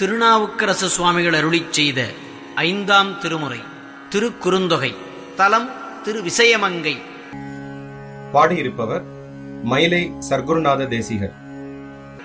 திருநாவுக்கரசு சுவாமிகள் அருளிச் செய்த 5ஆம் திருமுறை திருக்குறுந்தொகை. தலம் திருவிசயமங்கை. பாடியிருப்பவர் மயிலை சர்க்குருநாத தேசிகர்.